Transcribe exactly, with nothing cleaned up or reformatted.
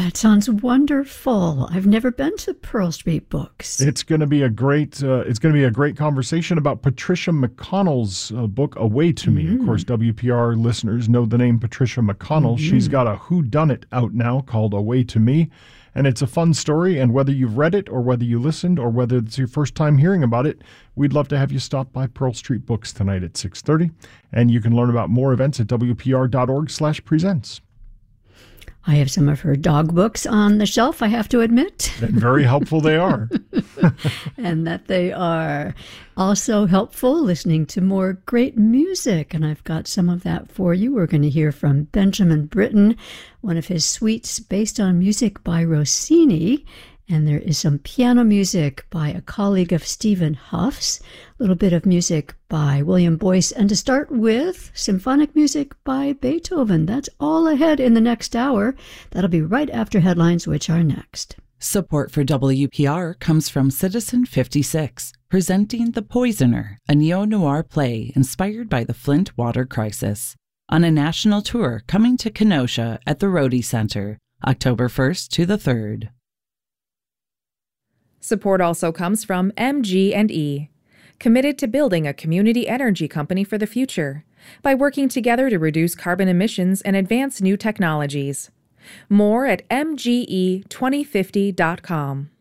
That sounds wonderful. I've never been to Pearl Street Books. It's going to be a great. Uh, it's going to be a great conversation about Patricia McConnell's uh, book, Away to Me. Mm-hmm. Of course, W P R listeners know the name Patricia McConnell. Mm-hmm. She's got a whodunit out now called Away to Me, and it's a fun story. And whether you've read it or whether you listened or whether it's your first time hearing about it, we'd love to have you stop by Pearl Street Books tonight at six thirty, and you can learn about more events at w p r dot org slash presents. I have some of her dog books on the shelf, I have to admit. And very helpful they are. And that they are also helpful listening to more great music. And I've got some of that for you. We're going to hear from Benjamin Britten, one of his suites based on music by Rossini. And there is some piano music by a colleague of Stephen Huff's, a little bit of music by William Boyce, and to start with, symphonic music by Beethoven. That's all ahead in the next hour. That'll be right after headlines, which are next. Support for W P R comes from Citizen fifty-six, presenting The Poisoner, a neo-noir play inspired by the Flint water crisis, on a national tour coming to Kenosha at the Rhodey Center, October first to the third. Support also comes from M G and E, committed to building a community energy company for the future by working together to reduce carbon emissions and advance new technologies. More at m g e twenty fifty dot com.